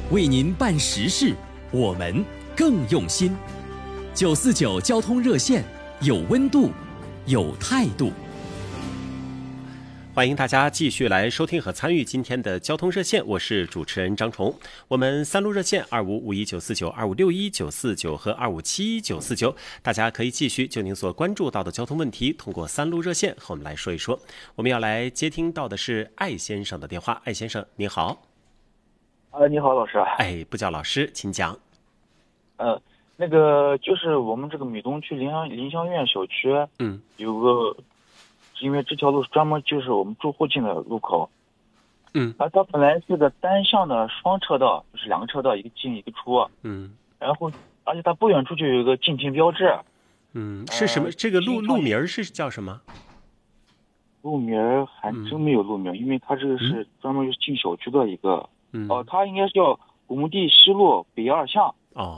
为您办实事，我们更用心。949交通热线，有温度，有态度。 欢迎大家继续来收听和参与今天的交通热线，我是主持人张崇。我们3路热线2551-949、2561-949和2571-949，大家可以继续就您所关注到的交通问题，通过3路热线和我们来说一说。我们要来接听到的是艾先生的电话。艾先生，你好。 你好，老师。 不叫老师，请讲。 那个就是我们这个米东区林香苑小区，有个。因为这条路专门就是我们住附近的路口，它本来是个单向的双车道，就是2个车道，一个进一个出，然后而且它不远处就有一个禁停标志， 是什么？这个路名是叫什么？ 路名还真没有路名，因为它这个是专门进小区的一个，它应该是叫古墓地西路北2巷，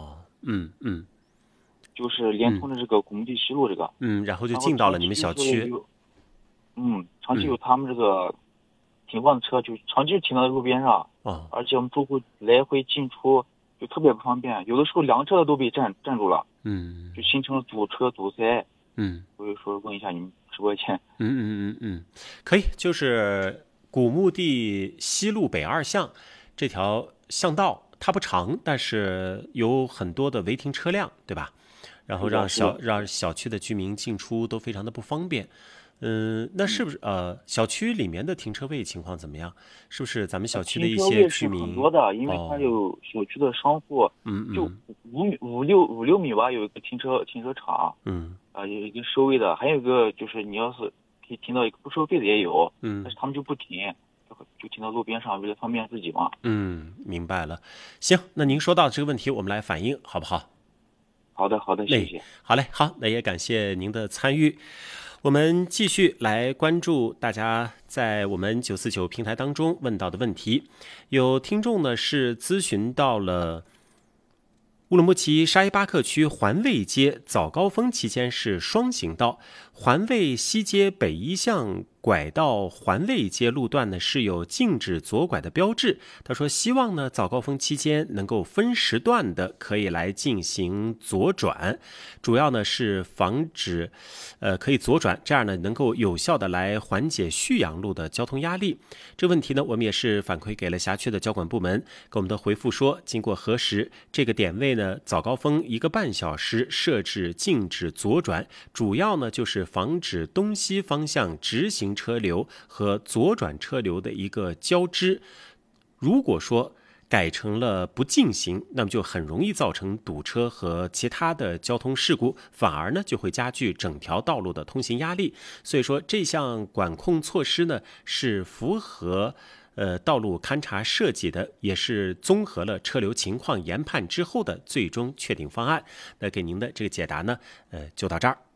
就是连通的这个古墓地西路这个， 然后就进到了你们小区。 长期有他们这个停放的车就长期停在路边上，而且我们住户来回进出就特别不方便，有的时候2个车都被占住了，就形成了堵车堵塞，所以说问一下你们直播间。 可以，就是古墓地西路北2巷这条巷道，它不长，但是有很多的违停车辆，对吧？然后让小区的居民进出都非常的不方便。那是不是小区里面的停车位情况怎么样？是不是咱们小区的一些居民？ 停车位是很多的，因为它有小区的商户，就五六米吧，有一个停车场，有一个收费的，还有一个就是你要是可以停到一个不收费的也有，但是他们就不停，就停到路边上，为了方便自己嘛。 明白了。行，那您说到这个问题，我们来反映好不好？ 好的，谢谢。 好嘞，好，那也感谢您的参与。我们继续来关注大家在我们949平台当中问到的问题。有听众呢是咨询到了乌鲁木齐沙依巴克区环卫街早高峰期间是双行道，环卫西街北1巷拐到环卫街路段呢是有禁止左拐的标志。他说希望呢早高峰期间能够分时段的可以来进行左转，主要呢是防止可以左转，这样呢能够有效的来缓解旭阳路的交通压力。这问题呢我们也是反馈给了辖区的交管部门，给我们的回复说，经过核实，这个点位呢早高峰1个半小时设置禁止左转，主要呢就是防止东西方向直行车流和左转车流的一个交织。如果说改成了不禁行，那么就很容易造成堵车和其他的交通事故，反而呢就会加剧整条道路的通行压力。所以说这项管控措施呢是符合道路勘察设计的，也是综合了车流情况研判之后的最终确定方案。那给您的这个解答呢就到这儿。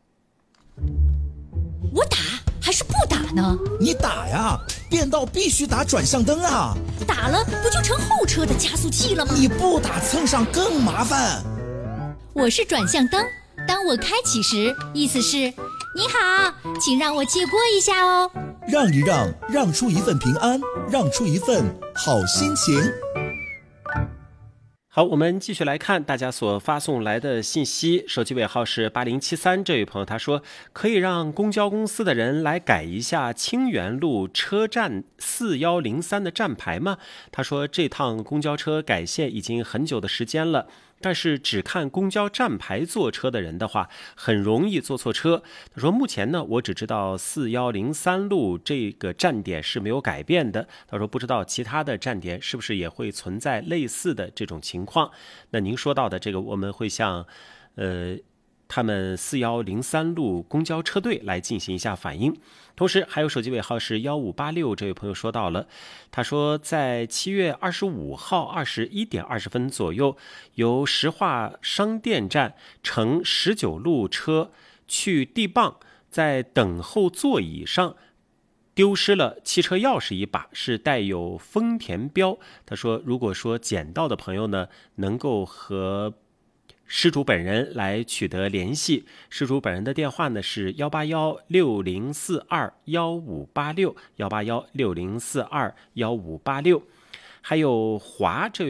我打还是不打呢？ 你打呀，变道必须打转向灯啊！ 打了不就成后车的加速器了吗？ 你不打蹭上更麻烦。 我是转向灯，当我开启时，意思是你好，请让我借过一下哦。 让一让，让出一份平安，让出一份好心情。 好，我们继续来看大家所发送来的信息。手机尾号是8073，这位朋友他说，可以让公交公司的人来改一下清源路车站4103的站牌吗？他说这趟公交车改线已经很久的时间了，但是只看公交站牌坐车的人的话，很容易坐错车。他说目前呢，我只知道4103路这个站点是没有改变的。他说不知道其他的站点是不是也会存在类似的这种情况。那您说到的这个，我们会向他们4103路公交车队来进行一下反映。同时还有手机尾号是1586，这位朋友说到了，他说在7月25号21点20分左右，由石化商店站乘19路车去地磅，在等候座椅上丢失了汽车钥匙一把，是带有丰田标。他说如果说捡到的朋友呢，能够和失主本人来取得联系，失主本人的电话呢是18160421586，18160421586。还有华这位